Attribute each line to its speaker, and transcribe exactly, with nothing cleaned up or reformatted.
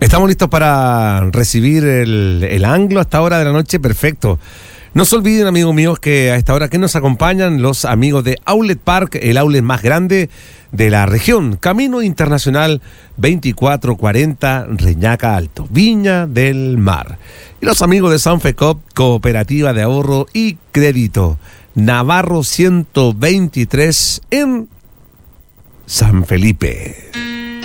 Speaker 1: Estamos listos para recibir el, el anglo a esta hora de la noche. Perfecto. No se olviden, amigos míos, que a esta hora que nos acompañan los amigos de Outlet Park, el outlet más grande de la región. Camino Internacional veinticuatro cuarenta, Reñaca Alto, Viña del Mar. Y los amigos de Sanfecop, Cooperativa de Ahorro y Crédito, Navarro ciento veintitrés en San Felipe.